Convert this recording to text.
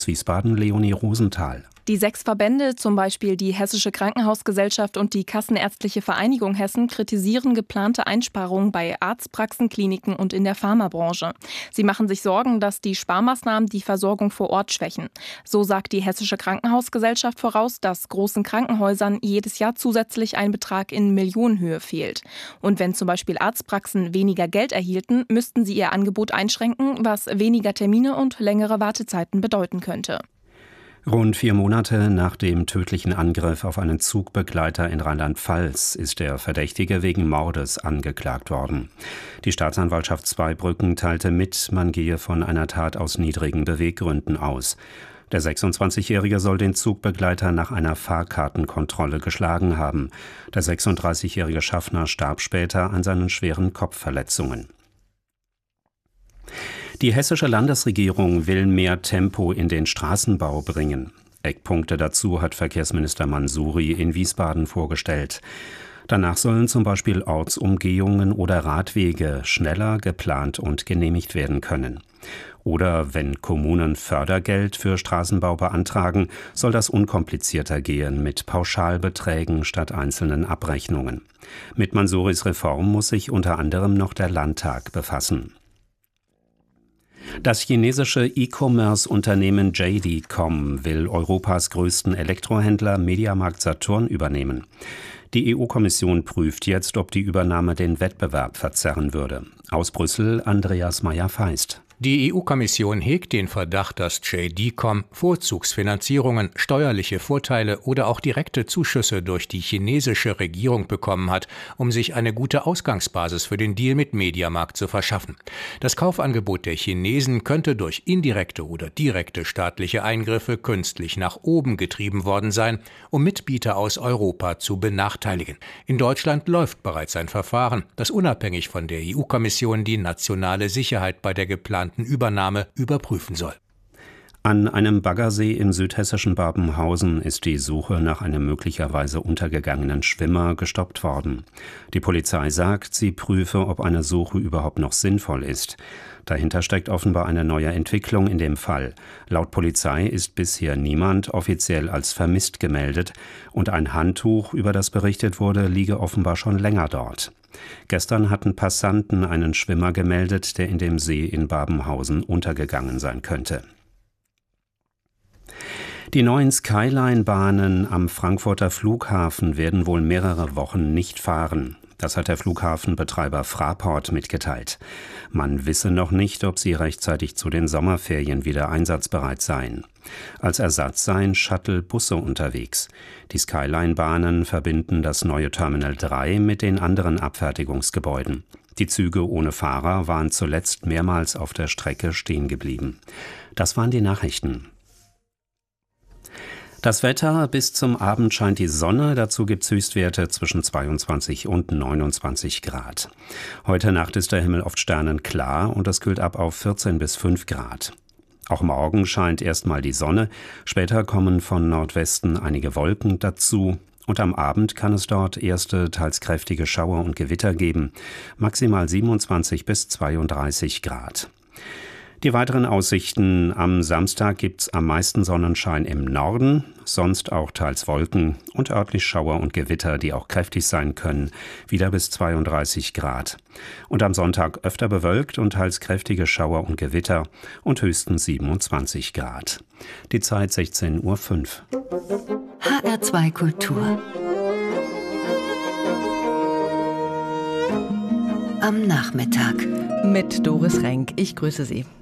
Wiesbaden Leonie Rosenthal. Die 6 Verbände, zum Beispiel die Hessische Krankenhausgesellschaft und die Kassenärztliche Vereinigung Hessen, kritisieren geplante Einsparungen bei Arztpraxen, Kliniken und in der Pharmabranche. Sie machen sich Sorgen, dass die Sparmaßnahmen die Versorgung vor Ort schwächen. So sagt die Hessische Krankenhausgesellschaft voraus, dass großen Krankenhäusern jedes Jahr zusätzlich ein Betrag in Millionenhöhe fehlt. Und wenn zum Beispiel Arztpraxen weniger Geld erhielten, müssten sie ihr Angebot einschränken, was weniger Termine und längere Wartezeiten bedeuten könnte. Rund 4 Monate nach dem tödlichen Angriff auf einen Zugbegleiter in Rheinland-Pfalz ist der Verdächtige wegen Mordes angeklagt worden. Die Staatsanwaltschaft Zweibrücken teilte mit, man gehe von einer Tat aus niedrigen Beweggründen aus. Der 26-Jährige soll den Zugbegleiter nach einer Fahrkartenkontrolle geschlagen haben. Der 36-jährige Schaffner starb später an seinen schweren Kopfverletzungen. Die hessische Landesregierung will mehr Tempo in den Straßenbau bringen. Eckpunkte dazu hat Verkehrsminister Mansouri in Wiesbaden vorgestellt. Danach sollen zum Beispiel Ortsumgehungen oder Radwege schneller geplant und genehmigt werden können. Oder wenn Kommunen Fördergeld für Straßenbau beantragen, soll das unkomplizierter gehen mit Pauschalbeträgen statt einzelnen Abrechnungen. Mit Mansouris Reform muss sich unter anderem noch der Landtag befassen. Das chinesische E-Commerce-Unternehmen JD.com will Europas größten Elektrohändler MediaMarkt Saturn übernehmen. Die EU-Kommission prüft jetzt, ob die Übernahme den Wettbewerb verzerren würde. Aus Brüssel Andreas Meyer-Feist. Die EU-Kommission hegt den Verdacht, dass JD.com Vorzugsfinanzierungen, steuerliche Vorteile oder auch direkte Zuschüsse durch die chinesische Regierung bekommen hat, um sich eine gute Ausgangsbasis für den Deal mit MediaMarkt zu verschaffen. Das Kaufangebot der Chinesen könnte durch indirekte oder direkte staatliche Eingriffe künstlich nach oben getrieben worden sein, um Mitbieter aus Europa zu benachteiligen. In Deutschland läuft bereits ein Verfahren, das unabhängig von der EU-Kommission die nationale Sicherheit bei der geplanten Übernahme überprüfen soll. An einem Baggersee im südhessischen Babenhausen ist die Suche nach einem möglicherweise untergegangenen Schwimmer gestoppt worden. Die Polizei sagt, sie prüfe, ob eine Suche überhaupt noch sinnvoll ist. Dahinter steckt offenbar eine neue Entwicklung in dem Fall. Laut Polizei ist bisher niemand offiziell als vermisst gemeldet und ein Handtuch, über das berichtet wurde, liege offenbar schon länger dort. Gestern hatten Passanten einen Schwimmer gemeldet, der in dem See in Babenhausen untergegangen sein könnte. Die neuen Skyline-Bahnen am Frankfurter Flughafen werden wohl mehrere Wochen nicht fahren. Das hat der Flughafenbetreiber Fraport mitgeteilt. Man wisse noch nicht, ob sie rechtzeitig zu den Sommerferien wieder einsatzbereit seien. Als Ersatz seien Shuttle-Busse unterwegs. Die Skyline-Bahnen verbinden das neue Terminal 3 mit den anderen Abfertigungsgebäuden. Die Züge ohne Fahrer waren zuletzt mehrmals auf der Strecke stehen geblieben. Das waren die Nachrichten. Das Wetter: bis zum Abend scheint die Sonne, dazu gibt's Höchstwerte zwischen 22 und 29 Grad. Heute Nacht ist der Himmel oft sternenklar und es kühlt ab auf 14 bis 5 Grad. Auch morgen scheint erstmal die Sonne, später kommen von Nordwesten einige Wolken dazu und am Abend kann es dort erste, teils kräftige Schauer und Gewitter geben, maximal 27 bis 32 Grad. Die weiteren Aussichten: am Samstag gibt's am meisten Sonnenschein im Norden, sonst auch teils Wolken und örtlich Schauer und Gewitter, die auch kräftig sein können, wieder bis 32 Grad. Und am Sonntag öfter bewölkt und teils kräftige Schauer und Gewitter und höchstens 27 Grad. Die Zeit 16:05 Uhr. HR2 Kultur am Nachmittag mit Doris Renk. Ich grüße Sie.